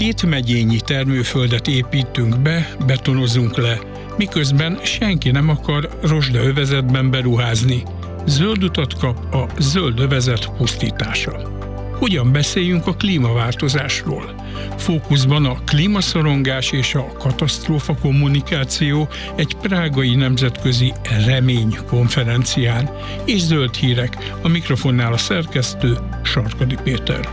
2 megyényi termőföldet építünk be, betonozunk le, miközben senki nem akar rozsdaövezetben beruházni. Zöld utat kap a zöld övezet pusztítása. Hogyan beszéljünk a klímaváltozásról? Fókuszban a klímaszorongás és a katasztrófa kommunikáció egy prágai nemzetközi reménykonferencián, és zöld hírek, a mikrofonnál a szerkesztő Sarkadi Péter.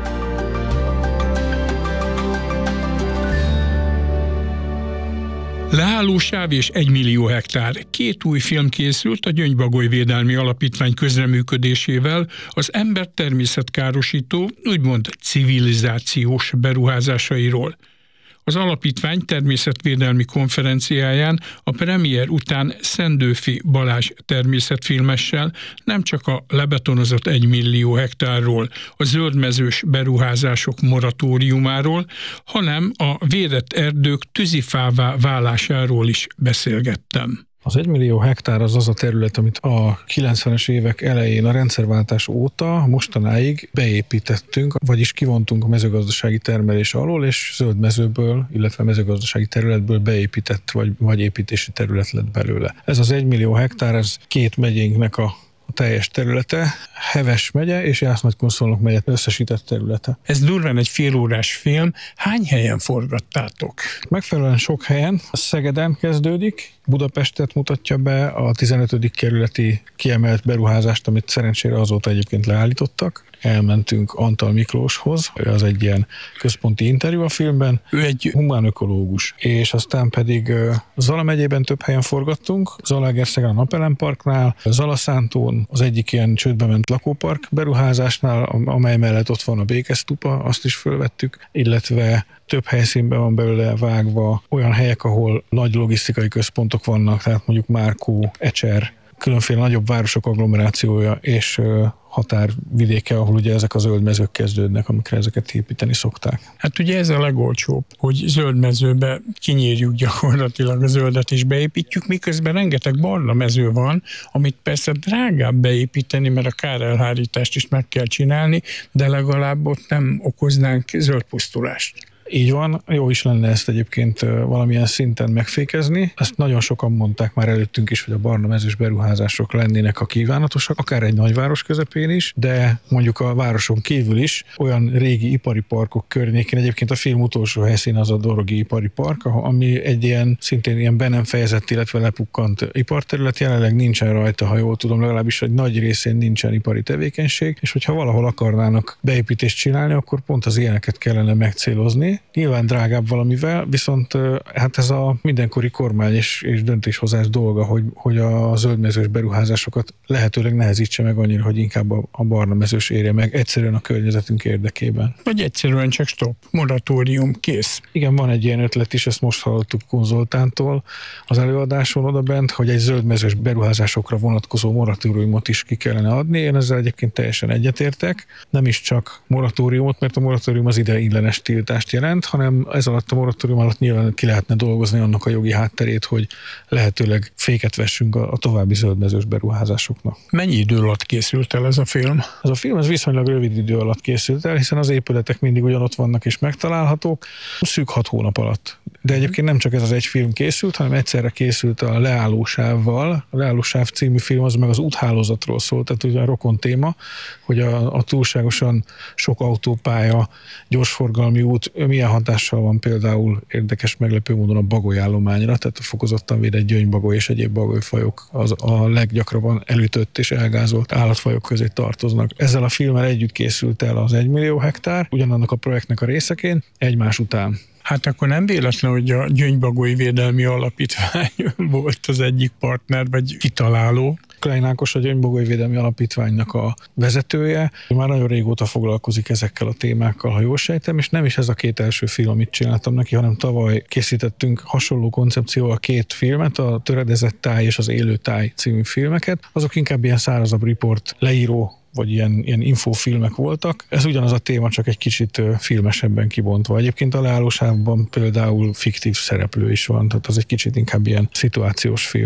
Leálló sáv és 1 millió hektár. 2 új film készült a Gyöngybagoly Védelmi Alapítvány közreműködésével az ember-természetkárosító, úgymond civilizációs beruházásairól. Az alapítvány természetvédelmi konferenciáján a premier után Szendőfi Balázs természetfilmessel nem csak a lebetonozott 1 millió hektárról, a zöldmezős beruházások moratóriumáról, hanem a védett erdők tűzifává válásáról is beszélgettem. Az 1 millió hektár az a terület, amit a 90-es évek elején a rendszerváltás óta mostanáig beépítettünk, vagyis kivontunk a mezőgazdasági termelés alól, és zöld mezőből, illetve mezőgazdasági területből beépített vagy építési terület lett belőle. Ez az 1 millió hektár, ez 2 megyénknek a teljes területe, Heves megye és Jász-Nagykun-Szolnok megye összesített területe. Ez durván egy félórás film. Hány helyen forgattátok? Megfelelően sok helyen. Szegeden kezdődik, Budapestet mutatja be, a 15. kerületi kiemelt beruházást, amit szerencsére azóta egyébként leállítottak. Elmentünk Antal Miklóshoz, az egy ilyen központi interjú a filmben. Ő egy humánökológus, és aztán pedig Zala megyében több helyen forgattunk, Zalaegerszegen a Napelem Parknál, Zalaszántón az egyik ilyen csődbe ment lakópark beruházásnál, amely mellett ott van a Békestupa, azt is fölvettük, illetve több helyszínben van belőle vágva olyan helyek, ahol nagy logisztikai központok vannak, tehát mondjuk Márkó, Ecser, különféle nagyobb városok agglomerációja és határvidéke, ahol ugye ezek a zöld mezők kezdődnek, amikre ezeket építeni szokták. Hát ugye ez a legolcsóbb, hogy zöld mezőbe kinyírjuk gyakorlatilag a zöldet és beépítjük, miközben rengeteg barna mező van, amit persze drágább beépíteni, mert a kárelhárítást is meg kell csinálni, de legalább ott nem okoznánk zöldpusztulást. Így van, jó is lenne ezt egyébként valamilyen szinten megfékezni. Ezt nagyon sokan mondták már előttünk is, hogy a barna mezős beruházások lennének a kívánatosak, akár egy nagyváros közepén is, de mondjuk a városon kívül is olyan régi ipari parkok környékén, egyébként a film utolsó helyszín az a Dorogi ipari park, ami egy ilyen szintén ilyen be nem fejezett, illetve lepukkant iparterület, jelenleg nincsen rajta, ha jól tudom, legalábbis egy nagy részén nincsen ipari tevékenység, és hogyha valahol akarnának beépítést csinálni, akkor pont az ilyeneket kellene megcélozni. Nyilván drágább valamivel, viszont hát ez a mindenkori kormány és döntéshozás dolga, hogy a zöldmezős beruházásokat lehetőleg nehezítse meg annyira, hogy inkább a barna mezős érje meg egyszerűen a környezetünk érdekében. Vagy egyszerűen csak stop, moratórium, kész. Igen, van egy ilyen ötlet is, ezt most hallottuk Konzoltántól az előadáson odabent, hogy egy zöldmezős beruházásokra vonatkozó moratóriumot is ki kellene adni. Én ezzel egyébként teljesen egyetértek. Nem is csak moratóriumot, mert a moratórium az ideiglenes tiltást jelent, hanem ez alatt a moratórium alatt nyilván ki lehetne dolgozni annak a jogi hátterét, hogy lehetőleg féket vessünk a további zöldmezős beruházásoknak. Mennyi idő alatt készült el ez a film? Ez a film viszonylag rövid idő alatt készült el, hiszen az épületek mindig ugyanott vannak és megtalálhatók, szűk 6 hónap alatt. De egyébként nem csak ez az egy film készült, hanem egyszerre készült a Leálló sávval. A Leálló sáv című film az meg az úthálózatról szólt, tehát ugye a rokon téma, hogy a túlságosan sok autópálya, gyorsforgalmi út milyen hatással van például érdekes meglepő módon a bagolyállományra, tehát a fokozottan védett gyöngybagoly és egyéb bagolyfajok az a leggyakrabban elütött és elgázolt állatfajok közé tartoznak. Ezzel a filmmel együtt készült el az 1 millió hektár, ugyanannak a projektnek a részeként, egymás után. Hát akkor nem véletlen, hogy a Gyöngybagoly Védelmi Alapítvány volt az egyik partner, vagy kitaláló. Klein Ákos a Gyöngybagoly Védelmi Alapítványnak a vezetője. Már nagyon régóta foglalkozik ezekkel a témákkal, ha jól sejtem, és nem is ez a 2 első film, amit csináltam neki, hanem tavaly készítettünk hasonló koncepcióval 2 filmet, a Töredezett táj és az Élő táj című filmeket. Azok inkább ilyen szárazabb riport, leíró vagy ilyen infófilmek voltak. Ez ugyanaz a téma, csak egy kicsit filmesebben kibontva. Egyébként a Leálló sávban például fiktív szereplő is van, tehát az egy kicsit inkább ilyen szituációs film.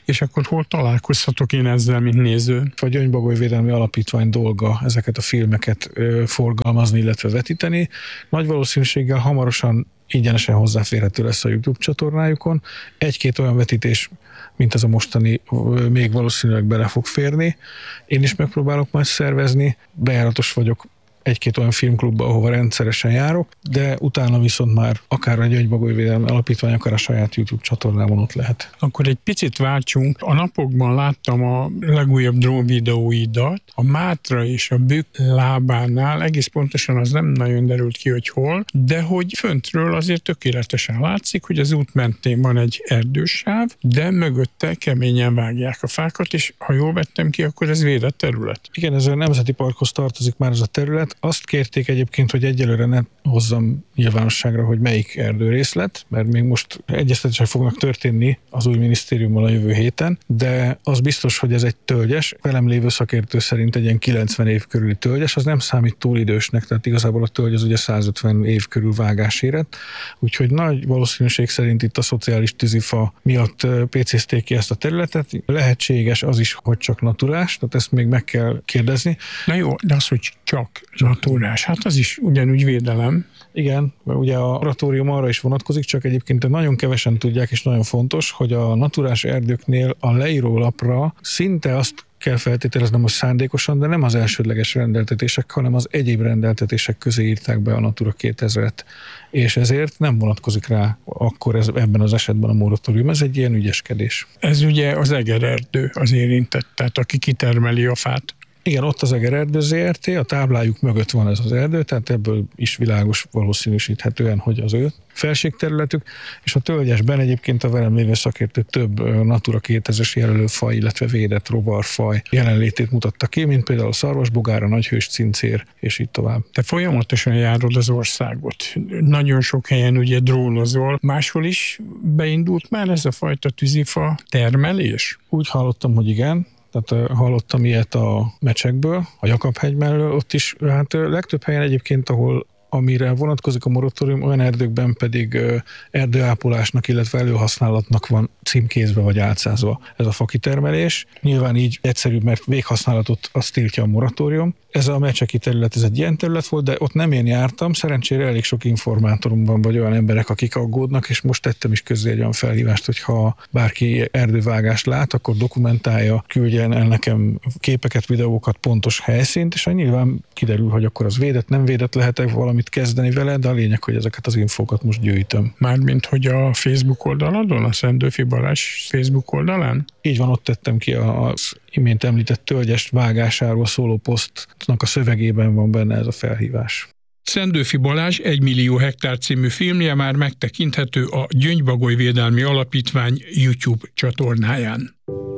és akkor hol találkozhatok én ezzel, mint néző? A Gyöngybagoly Védelmi Alapítvány dolga ezeket a filmeket forgalmazni, illetve vetíteni. Nagy valószínűséggel hamarosan ingyenesen hozzáférhető lesz a YouTube csatornájukon. Egy-két olyan vetítés, mint ez a mostani, még valószínűleg bele fog férni. Én is megpróbálok majd szervezni, bejáratos vagyok egy-két olyan filmklubba, ahova rendszeresen járok, de utána viszont már akár a Gyöngybagoly Védelmi Alapítvány, akár a saját YouTube csatornámon ott lehet. Akkor egy picit váltsunk. A napokban láttam a legújabb drón videóidat, a Mátra és a Bükk lábánál, egész pontosan az nem nagyon derült ki, hogy hol, de hogy föntről azért tökéletesen látszik, hogy az út mentén van egy erdősáv, de mögötte keményen vágják a fákat, és ha jól vettem ki, akkor ez védett terület. Igen, ez a Nemzeti Parkhoz tartozik már ez a terület. Azt kérték egyébként, hogy egyelőre ne hozzam nyilvánosságra, hogy melyik erdőrészlet, mert még most egyeztetések fognak történni az új minisztériummal a jövő héten, de az biztos, hogy ez egy tölgyes, velem lévő szakértő szerint egy ilyen 90 év körüli tölgyes, az nem számít túl idősnek, tehát igazából a tölgy az ugye 150 év körül vágásérett, úgyhogy nagy valószínűség szerint itt a szociális tűzifa miatt pécézték ki ezt a területet. Lehetséges az is, hogy csak naturás, tehát ezt még meg kell kérdezni. Na jó, de az, hogy csak naturás, hát az is ugyanúgy védelem. Igen, mert ugye a moratórium arra is vonatkozik, csak egyébként nagyon kevesen tudják, és nagyon fontos, hogy a naturás erdőknél a leírólapra szinte azt kell feltételeznem, hogy szándékosan, de nem az elsődleges rendeltetések, hanem az egyéb rendeltetések közé írták be a Natura 2000-et, és ezért nem vonatkozik rá akkor ebben az esetben a moratórium. Ez egy ilyen ügyeskedés. Ez ugye az egererdő az érintett, tehát aki kitermeli a fát. Igen, ott az Egererdő Zrt., a táblájuk mögött van ez az erdő, tehát ebből is világos valószínűsíthetően, hogy az ő felségterületük, és a tölgyesben egyébként a velem lévő szakértő több Natura 2000-es jelölőfaj, illetve védett rovarfaj jelenlétét mutatta ki, mint például a szarvasbogár, a nagyhős cincér, és így tovább. Te folyamatosan járod az országot. Nagyon sok helyen ugye drónozol. Máshol is beindult már ez a fajta tűzifa termelés? Úgy hallottam, hogy igen. Tehát hallottam ilyet a Mecsekből, a Jakab-hegy mellől, ott is, hát legtöbb helyen egyébként, amire vonatkozik a moratórium, olyan erdőkben pedig erdőápolásnak, illetve előhasználatnak van címkézve vagy álcázva ez a fakitermelés. Nyilván így egyszerűbb, mert véghasználatot azt tiltja a moratórium. Ez a mecseki terület, ez egy ilyen terület volt, de ott nem én jártam. Szerencsére elég sok informátoromban vagy olyan emberek, akik aggódnak, és most tettem is közzé egy olyan felhívást, hogy ha bárki erdővágást lát, akkor dokumentálja, küldjen el nekem képeket, videókat, pontos helyszínt, és nyilván kiderül, hogy akkor az védett, nem védett, lehet-e valamit kezdeni vele, de a lényeg, hogy ezeket az infókat most gyűjtöm. Mármint, hogy a Facebook oldaladon, a Szendőfi Balázs Facebook oldalán? Így van, ott tettem ki az imént említett tölgyes vágásáról szóló posztnak a szövegében van benne ez a felhívás. Szendőfi Balázs 1 millió hektár című filmje már megtekinthető a Gyöngybagoly Védelmi Alapítvány YouTube csatornáján.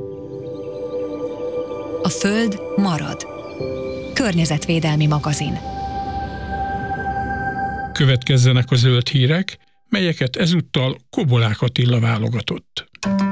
A Föld marad. Környezetvédelmi magazin. Következzenek a zöld hírek, melyeket ezúttal Kobolák Attila válogatott.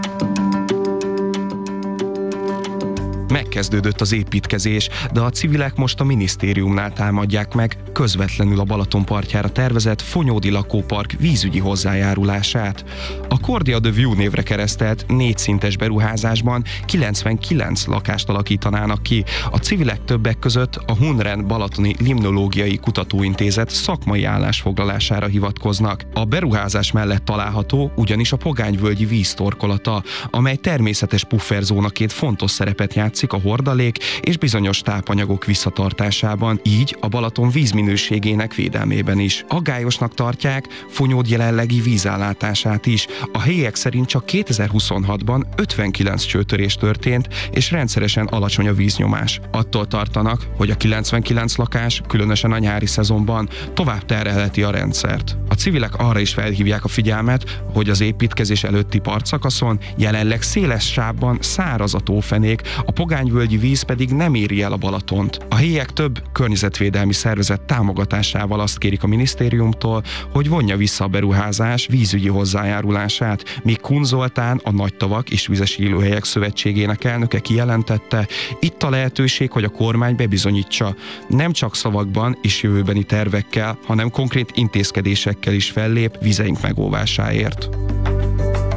Megkezdődött az építkezés, de a civilek most a minisztériumnál támadják meg közvetlenül a Balaton partjára tervezett Fonyódi lakópark vízügyi hozzájárulását. A Cordia de View névre keresztelt 4 szintes beruházásban 99 lakást alakítanának ki. A civilek többek között a Hunren Balatoni Limnológiai Kutatóintézet szakmai állásfoglalására hivatkoznak. A beruházás mellett található ugyanis a Pogányvölgyi víztorkolata, amely természetes pufferzónaként fontos szerepet játszik a hordalék és bizonyos tápanyagok visszatartásában, így a Balaton vízminőségének védelmében is. Aggályosnak tartják Fonyód jelenlegi vízállátását is. A helyiek szerint csak 2026-ban 59 csőtörés történt, és rendszeresen alacsony a víznyomás. Attól tartanak, hogy a 99 lakás, különösen a nyári szezonban tovább terhelheti a rendszert. A civilek arra is felhívják a figyelmet, hogy az építkezés előtti partszakaszon jelenleg széles sávban száraz a tófenék, a Pogányvölgyi víz pedig nem éri el a Balatont. A helyiek több környezetvédelmi szervezet támogatásával azt kérik a minisztériumtól, hogy vonja vissza a beruházás vízügyi hozzájárulását, míg Kun Zoltán, a Nagytavak és Vizes Élőhelyek Szövetségének elnöke kijelentette, itt a lehetőség, hogy a kormány bebizonyítsa, nem csak szavakban és jövőbeni tervekkel, hanem konkrét intézkedésekkel is fellép vizeink megóvásáért.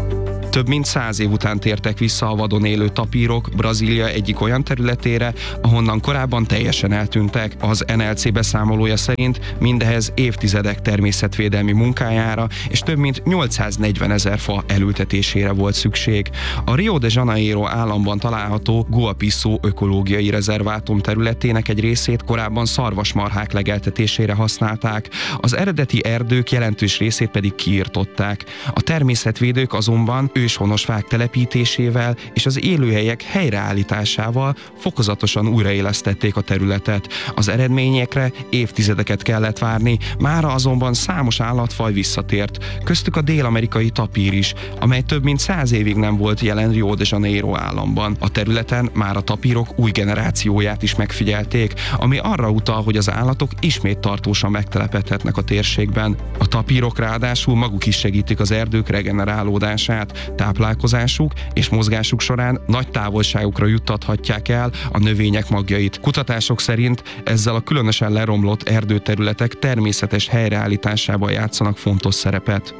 Több mint 100 év után tértek vissza a vadon élő tapírok Brazília egyik olyan területére, ahonnan korábban teljesen eltűntek. Az NLC beszámolója szerint mindehez évtizedek természetvédelmi munkájára és több mint 840 000 fa elültetésére volt szükség. A Rio de Janeiro államban található Guapiçu ökológiai rezervátum területének egy részét korábban szarvasmarhák legeltetésére használták, az eredeti erdők jelentős részét pedig kiirtották. A természetvédők azonban őshonos fák telepítésével és az élőhelyek helyreállításával fokozatosan újraélesztették a területet. Az eredményekre évtizedeket kellett várni, mára azonban számos állatfaj visszatért, köztük a dél-amerikai tapír is, amely több mint 100 évig nem volt jelen Rio de Janeiro államban. A területen már a tapírok új generációját is megfigyelték, ami arra utal, hogy az állatok ismét tartósan megtelepedhetnek a térségben. A tapírok ráadásul maguk is segítik az erdők regenerálódását, táplálkozásuk és mozgásuk során nagy távolságokra juttathatják el a növények magjait. Kutatások szerint ezzel a különösen leromlott erdőterületek természetes helyreállításában játszanak fontos szerepet.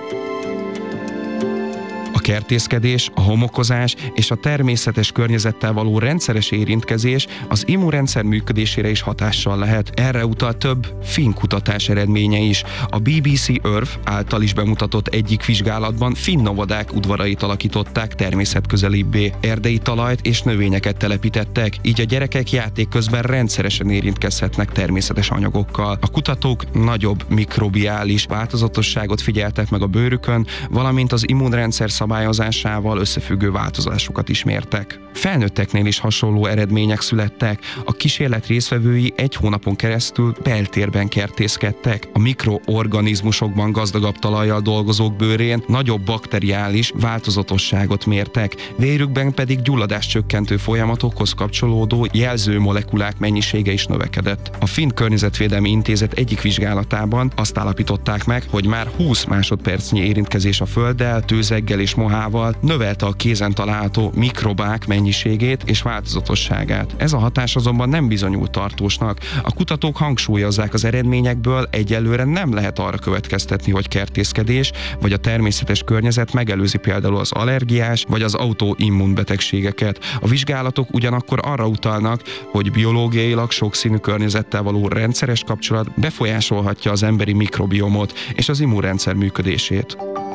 A kertészkedés, a homokozás és a természetes környezettel való rendszeres érintkezés az immunrendszer működésére is hatással lehet. Erre utal több finn kutatás eredménye is. A BBC Earth által is bemutatott egyik vizsgálatban finn novadák udvarait alakították természetközelibbé. Erdei talajt és növényeket telepítettek, így a gyerekek játék közben rendszeresen érintkezhetnek természetes anyagokkal. A kutatók nagyobb mikrobiális változatosságot figyeltek meg a bőrükön, valamint az immunrendszer szabályozásával összefüggő változásokat is mértek. Felnőtteknél is hasonló eredmények születtek. A kísérlet résztvevői 1 hónapon keresztül beltérben kertészkedtek. A mikroorganizmusokban gazdagabb talajjal dolgozók bőrén nagyobb bakteriális változatosságot mértek, vérükben pedig gyulladáscsökkentő folyamatokhoz kapcsolódó jelző molekulák mennyisége is növekedett. A Finn Környezetvédelmi Intézet egyik vizsgálatában azt állapították meg, hogy már 20 másodpercnyi érintkezés a földdel, tőzeggel és mohával növelte a kézen található mikrobák mennyiségét és változatosságát. Ez a hatás azonban nem bizonyult tartósnak. A kutatók hangsúlyozzák, az eredményekből egyelőre nem lehet arra következtetni, hogy kertészkedés vagy a természetes környezet megelőzi például az allergiás vagy az autoimmun betegségeket. A vizsgálatok ugyanakkor arra utalnak, hogy biológiailag sokszínű környezettel való rendszeres kapcsolat befolyásolhatja az emberi mikrobiomot és az immunrendszer működését.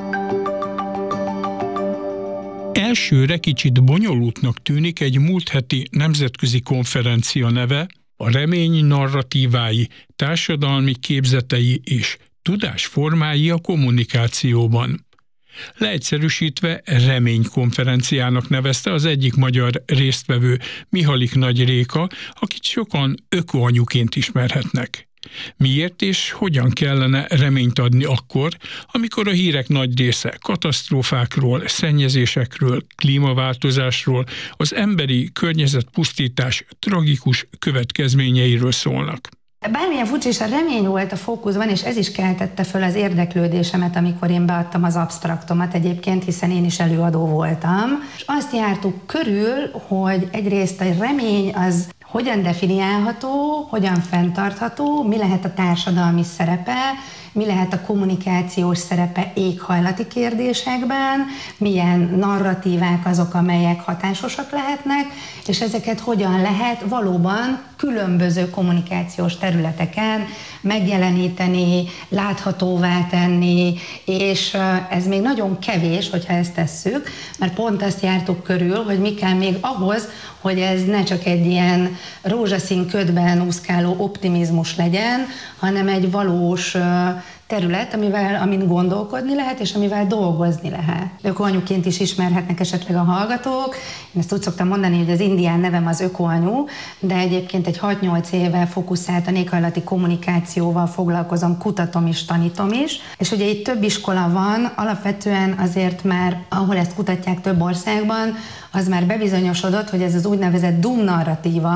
Elsőre kicsit bonyolultnak tűnik egy múlt heti nemzetközi konferencia neve, a remény narratívái, társadalmi képzetei és tudásformái a kommunikációban. Leegyszerűsítve reménykonferenciának nevezte az egyik magyar résztvevő, Mihalik Nagy Réka, akit sokan ökoanyuként ismerhetnek. Miért és hogyan kellene reményt adni akkor, amikor a hírek nagy része katasztrófákról, szennyezésekről, klímaváltozásról, az emberi környezetpusztítás tragikus következményeiről szólnak? Bármilyen furcsa is, a remény volt a fókuszban, és ez is keltette föl az érdeklődésemet, amikor én beadtam az absztraktomat egyébként, hiszen én is előadó voltam. És azt jártuk körül, hogy egyrészt a remény az hogyan definiálható, hogyan fenntartható, mi lehet a társadalmi szerepe, mi lehet a kommunikációs szerepe éghajlati kérdésekben, milyen narratívák azok, amelyek hatásosak lehetnek, és ezeket hogyan lehet valóban különböző kommunikációs területeken megjeleníteni, láthatóvá tenni, és ez még nagyon kevés, hogyha ezt tesszük, mert pont azt jártuk körül, hogy mi kell még ahhoz, hogy ez ne csak egy ilyen rózsaszín ködben úszkáló optimizmus legyen, hanem egy valós terület, amin gondolkodni lehet, és amivel dolgozni lehet. Ökoanyuként is ismerhetnek esetleg a hallgatók. Én ezt úgy szoktam mondani, hogy az indián nevem az ökoanyu, de egyébként egy 6-8 éve fókuszáltan éghajlati kommunikációval foglalkozom, kutatom és tanítom is. És ugye itt több iskola van, alapvetően azért már, ahol ezt kutatják több országban, az már bebizonyosodott, hogy ez az úgynevezett doom narratíva,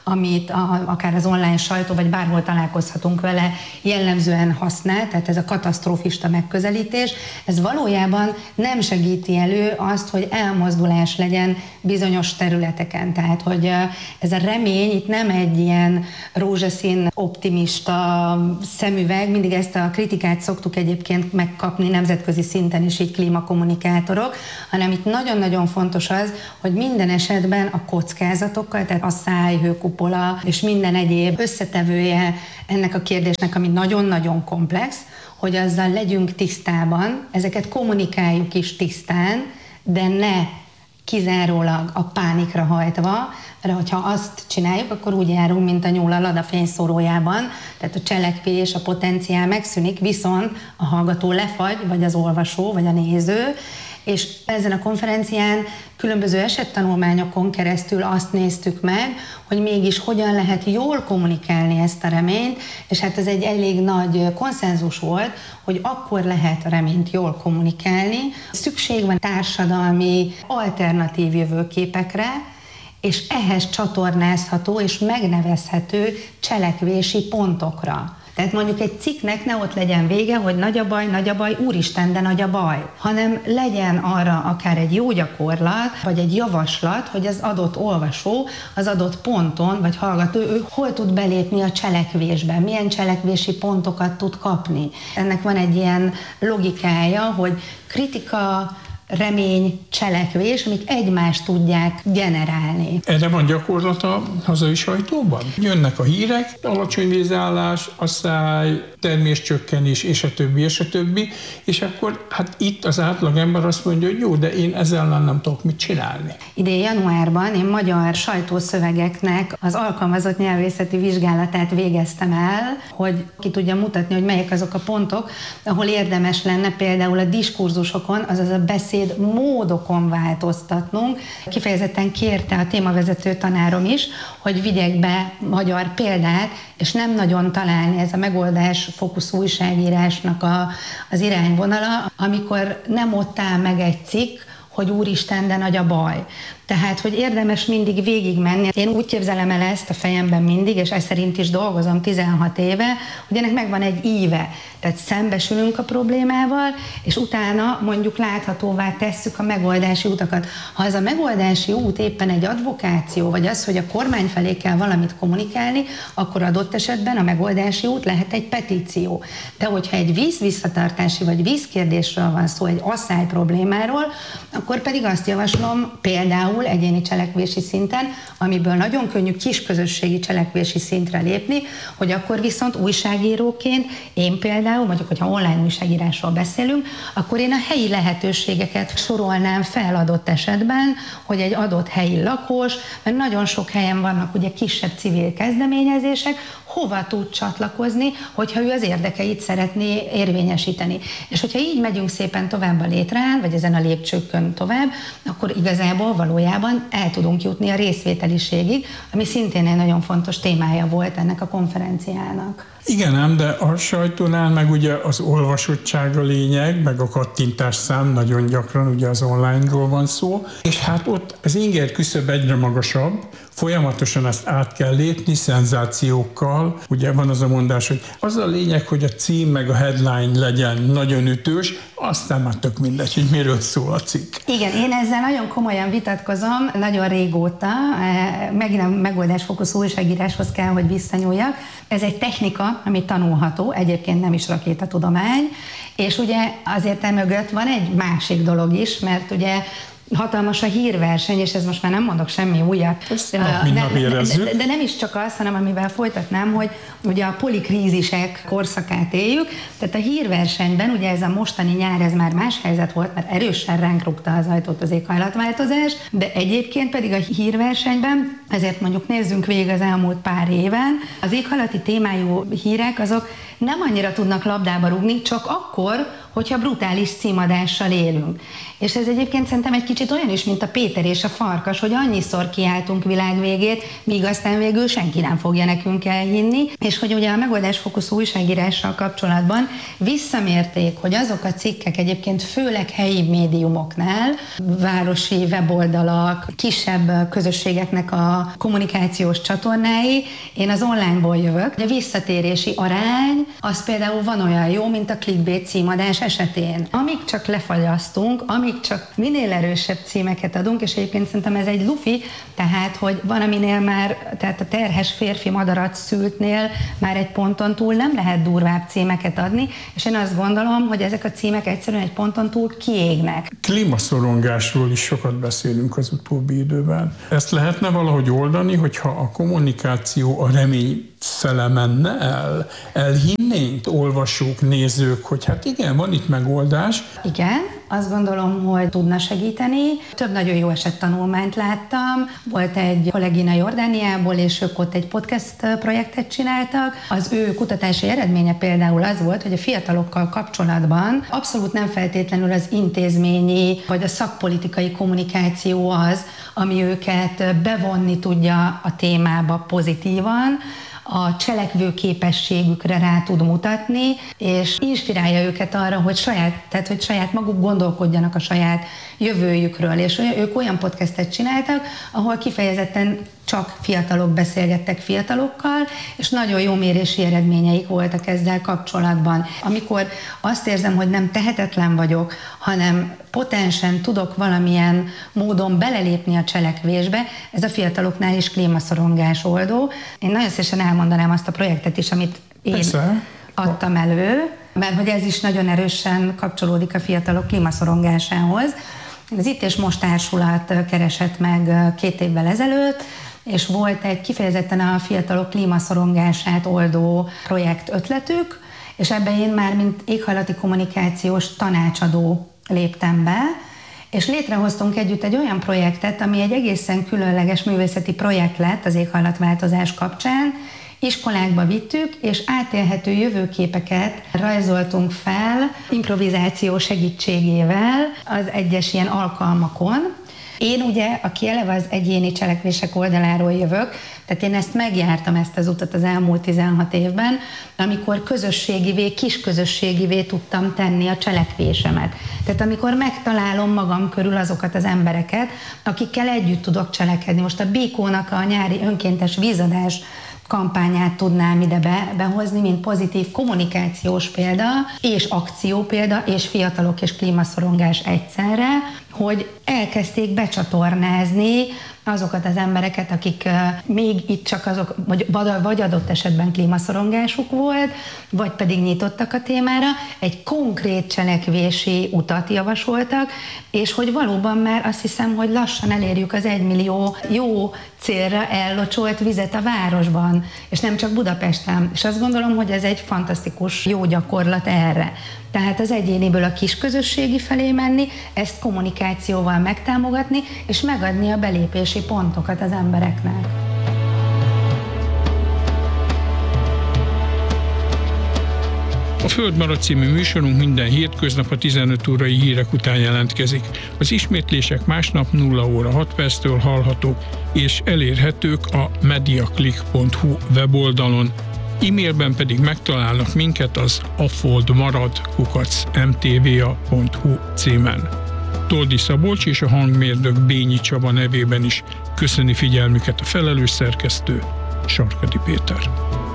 amit akár az online sajtó, vagy bárhol találkozhatunk vele, jellemzően használ, tehát ez a katasztrófista megközelítés, ez valójában nem segíti elő azt, hogy elmozdulás legyen bizonyos területeken. Tehát, hogy ez a remény itt nem egy ilyen rózsaszín, optimista szemüveg, mindig ezt a kritikát szoktuk egyébként megkapni nemzetközi szinten is így klímakommunikátorok, hanem itt nagyon-nagyon fontos az, hogy minden esetben a kockázatokkal, tehát a száj, hőkupola és minden egyéb összetevője ennek a kérdésnek, ami nagyon-nagyon komplex, hogy azzal legyünk tisztában, ezeket kommunikáljuk is tisztán, de ne kizárólag a pánikra hajtva, mert hogyha azt csináljuk, akkor úgy járunk, mint a nyúl a Lada fényszórójában, tehát a cselekvés, a potenciál megszűnik, viszont a hallgató lefagy, vagy az olvasó, vagy a néző, és ezen a konferencián különböző esettanulmányokon keresztül azt néztük meg, hogy mégis hogyan lehet jól kommunikálni ezt a reményt, és hát ez egy elég nagy konszenzus volt, hogy akkor lehet a reményt jól kommunikálni. Szükség van társadalmi alternatív jövőképekre, és ehhez csatornázható és megnevezhető cselekvési pontokra. Tehát mondjuk egy cikknek ne ott legyen vége, hogy nagy a baj, úristen, de nagy a baj, hanem legyen arra akár egy jó gyakorlat, vagy egy javaslat, hogy az adott olvasó az adott ponton, vagy hallgató, ő hol tud belépni a cselekvésbe, milyen cselekvési pontokat tud kapni. Ennek van egy ilyen logikája, hogy kritika, remény, cselekvés, amik egymást tudják generálni. Erre van gyakorlat a hazai sajtóban? Jönnek a hírek, alacsony vízállás, asszály, terméscsökkenés, és a többi, és akkor hát itt az átlagember azt mondja, hogy jó, de én ezzel nem tudok mit csinálni. Idén januárban én magyar sajtószövegeknek az alkalmazott nyelvészeti vizsgálatát végeztem el, hogy ki tudja mutatni, hogy melyek azok a pontok, ahol érdemes lenne például a diskurzusokon, azaz a beszéd módokon változtatnunk. Kifejezetten kérte a témavezető tanárom is, hogy vigyek be magyar példát, és nem nagyon találni ez a megoldás fókuszú újságírásnak az irányvonala, amikor nem ott áll meg egy cikk, hogy úristen, de nagy a baj. Tehát, hogy érdemes mindig végigmenni. Én úgy képzelem el ezt a fejemben mindig, és ez szerint is dolgozom 16 éve, hogy ennek megvan egy íve. Tehát szembesülünk a problémával, és utána mondjuk láthatóvá tesszük a megoldási utakat. Ha ez a megoldási út éppen egy advokáció, vagy az, hogy a kormány felé kell valamit kommunikálni, akkor adott esetben a megoldási út lehet egy petíció. De hogyha egy vízvisszatartási vagy vízkérdésről van szó, egy asszály problémáról, akkor pedig azt javaslom például egyéni cselekvési szinten, amiből nagyon könnyű kisközösségi cselekvési szintre lépni, hogy akkor viszont újságíróként én például, mondjuk, hogyha online újságírásról beszélünk, akkor én a helyi lehetőségeket sorolnám fel adott esetben, hogy egy adott helyi lakos, mert nagyon sok helyen vannak ugye kisebb civil kezdeményezések, hova tud csatlakozni, hogyha ő az érdekeit szeretné érvényesíteni. És hogyha így megyünk szépen tovább a létrán, vagy ezen a lépcsőkön tovább, akkor igazából valójában el tudunk jutni a részvételiségig, ami szintén egy nagyon fontos témája volt ennek a konferenciának. Igen ám, de a sajtónál meg ugye az olvasottság a lényeg, meg a kattintásszám nagyon gyakran, ugye az online-ról van szó, és hát ott az inger küszöb egyre magasabb, folyamatosan ezt át kell lépni szenzációkkal. Ugye van az a mondás, hogy az a lényeg, hogy a cím meg a headline legyen nagyon ütős, aztán már tök mindegy, hogy miről szól a cikk. Igen, én ezzel nagyon komolyan vitatkozom, nagyon régóta, megint a megoldásfókuszú újságíráshoz kell, hogy visszanyúljak. Ez egy technika, ami tanulható, egyébként nem is rakétatudomány, és ugye azért emögött van egy másik dolog is, mert ugye hatalmas a hírverseny, és ez most már nem mondok semmi újat. De nem is csak az, hanem amivel folytatnám, hogy ugye a polikrízisek korszakát éljük, tehát a hírversenyben, ugye ez a mostani nyár, ez már más helyzet volt, mert erősen ránk rúgta az ajtót az éghajlatváltozás, de egyébként pedig a hírversenyben, ezért mondjuk nézzünk végig az elmúlt pár éven, az éghajlati témájú hírek azok nem annyira tudnak labdába rúgni, csak akkor, hogyha brutális címadással élünk. És ez egyébként szerintem egy kicsit olyan is, mint a Péter és a farkas, hogy annyiszor kiáltunk világvégét, míg aztán végül senki nem fogja nekünk elhinni, és hogy ugye a megoldásfókuszú újságírással kapcsolatban visszamérték, hogy azok a cikkek egyébként főleg helyi médiumoknál, városi weboldalak, kisebb közösségeknek a kommunikációs csatornái, én az onlineból jövök, a visszatérési arány, az például van olyan jó, mint a clickbait címadás esetén. Amíg csak lefagyasztunk, amíg csak minél erősebb címeket adunk, és egyébként szerintem ez egy lufi, tehát, hogy van, aminél már, tehát a terhes férfi madarat szültnél már egy ponton túl nem lehet durvább címeket adni, és én azt gondolom, hogy ezek a címek egyszerűen egy ponton túl kiégnek. Klímaszorongásról is sokat beszélünk az utóbbi időben. Ezt lehetne valahogy oldani, hogyha a kommunikáció a remény fele menne el? Elhinnénk olvasók, nézők, hogy hát igen, van itt megoldás. Igen, azt gondolom, hogy tudna segíteni. Több nagyon jó esettanulmányt láttam. Volt egy kollégina Jordániából, és ők ott egy podcast projektet csináltak. Az ő kutatási eredménye például az volt, hogy a fiatalokkal kapcsolatban abszolút nem feltétlenül az intézményi vagy a szakpolitikai kommunikáció az, ami őket bevonni tudja a témába pozitívan, a cselekvő képességükre rá tud mutatni, és inspirálja őket arra, hogy saját maguk gondolkodjanak a saját jövőjükről, és ők olyan podcastet csináltak, ahol kifejezetten csak fiatalok beszélgettek fiatalokkal, és nagyon jó mérési eredményeik voltak ezzel kapcsolatban. Amikor azt érzem, hogy nem tehetetlen vagyok, hanem potensen tudok valamilyen módon belelépni a cselekvésbe, ez a fiataloknál is klímaszorongás oldó. Én nagyon szívesen elmondanám azt a projektet is, amit én adtam elő, mert hogy ez is nagyon erősen kapcsolódik a fiatalok klímaszorongásához. Az Itt és Most társulat keresett meg 2 évvel ezelőtt, és volt egy kifejezetten a fiatalok klímaszorongását oldó projekt ötletük, és ebbe én már mint éghajlati kommunikációs tanácsadó léptem be, és létrehoztunk együtt egy olyan projektet, ami egy egészen különleges művészeti projekt lett az éghajlatváltozás kapcsán. Iskolákba vittük, és átélhető jövőképeket rajzoltunk fel improvizáció segítségével az egyes ilyen alkalmakon. Én ugye, aki eleve az egyéni cselekvések oldaláról jövök, tehát én ezt megjártam, ezt az utat az elmúlt 16 évben, amikor közösségivé, kisközösségivé tudtam tenni a cselekvésemet. Tehát amikor megtalálom magam körül azokat az embereket, akikkel együtt tudok cselekedni. Most a Bíkónak a nyári önkéntes vízadás kampányát tudnám ide behozni, mint pozitív kommunikációs példa, és akció példa, és fiatalok és klímaszorongás egyszerre, hogy elkezdték becsatornázni azokat az embereket, akik még itt csak azok, vagy adott esetben klímaszorongásuk volt, vagy pedig nyitottak a témára, egy konkrét cselekvési utat javasoltak, és hogy valóban már azt hiszem, hogy lassan elérjük az 1 millió jó célra ellocsolt vizet a városban, és nem csak Budapesten. És azt gondolom, hogy ez egy fantasztikus jó gyakorlat erre. Tehát az egyéniből a kisközösségi felé menni, ezt kommunikációval megtámogatni, és megadni a belépési pontokat az embereknek. A Földmarad című műsorunk minden hétköznap a 15 órai hírek után jelentkezik. Az ismétlések másnap 0 óra 6 perctől hallhatók, és elérhetők a mediaclick.hu weboldalon. E-mailben pedig megtalálnak minket az afoldmarad@mtva.hu címen. Toldi Szabolcs és a hangmérnök Bényi Csaba nevében is köszöni figyelmüket a felelős szerkesztő, Sarkadi Péter.